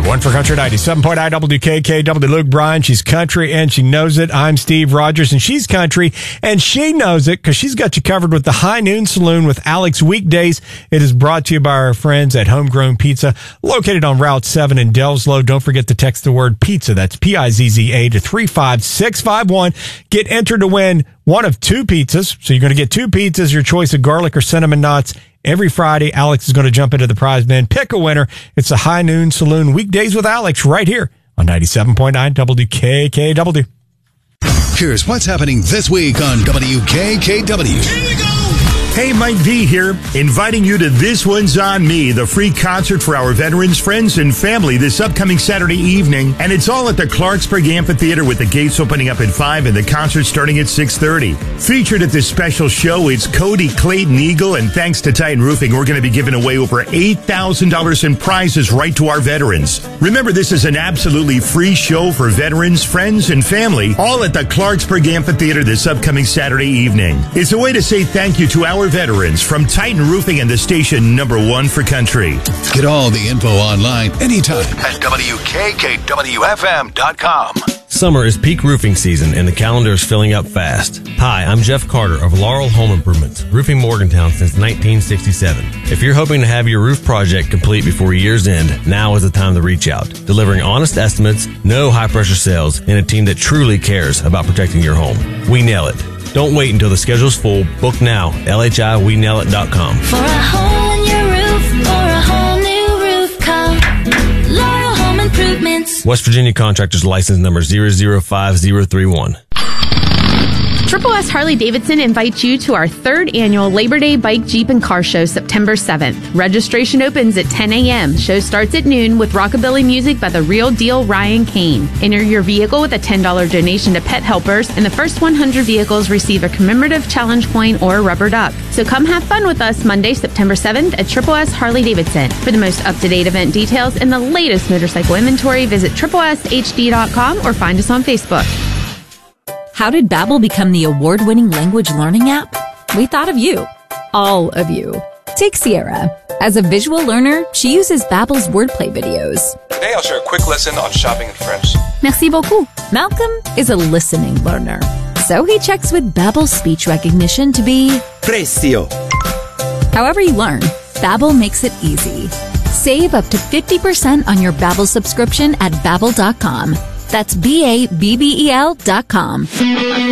One for Country 97.9 WKKW. Luke Bryan. She's country and she knows it. I'm Steve Rogers and she's country and she knows it because she's got you covered with the High Noon Saloon with Alex weekdays. It is brought to you by our friends at Homegrown Pizza, located on Route 7 in Delslow. Don't forget to text the word pizza. That's Pizza to 35651. Get entered to win one of two pizzas. So you're going to get two pizzas, your choice of garlic or cinnamon nuts. Every Friday, Alex is going to jump into the prize bin, pick a winner. It's the High Noon Saloon weekdays with Alex right here on 97.9 WKKW. Here's what's happening this week on WKKW. Here we go! Hey, Mike V here, inviting you to This One's On Me, the free concert for our veterans, friends, and family this upcoming Saturday evening. And it's all at the Clarksburg Amphitheater with the gates opening up at 5 and the concert starting at 6:30. Featured at this special show, it's Cody Clayton Eagle, and thanks to Titan Roofing, we're going to be giving away over $8,000 in prizes right to our veterans. Remember, this is an absolutely free show for veterans, friends, and family, all at the Clarksburg Amphitheater this upcoming Saturday evening. It's a way to say thank you to our veterans from Titan Roofing and the station #1 for country. Get all the info online anytime at WKKWFM.com. Summer is peak roofing season and the calendar is filling up fast. Hi, I'm Jeff Carter of Laurel Home Improvements, roofing Morgantown since 1967. If you're hoping to have your roof project complete before year's end, now is the time to reach out. Delivering honest estimates, no high-pressure sales, and a team that truly cares about protecting your home. We nail it. Don't wait until the schedule's full. Book now. LHIWeNailIt.com. For a hole in your roof or a whole new roof, call Laurel Home Improvements. West Virginia Contractors License Number 005031. Triple S Harley-Davidson invites you to our third annual Labor Day Bike, Jeep, and Car Show September 7th. Registration opens at 10 a.m. Show starts at noon with rockabilly music by the real deal Ryan Kane. Enter your vehicle with a $10 donation to Pet Helpers, and the first 100 vehicles receive a commemorative challenge coin or a rubber duck. So come have fun with us Monday, September 7th at Triple S Harley-Davidson. For the most up-to-date event details and the latest motorcycle inventory, visit tripleshd.com or find us on Facebook. How did Babbel become the award-winning language learning app? We thought of you. All of you. Take Sierra. As a visual learner, she uses Babbel's wordplay videos. Today I'll share a quick lesson on shopping in French. Merci beaucoup. Malcolm is a listening learner. So he checks with Babbel's speech recognition to be Precio. However you learn, Babbel makes it easy. Save up to 50% on your Babbel subscription at Babbel.com. That's Babbel.com.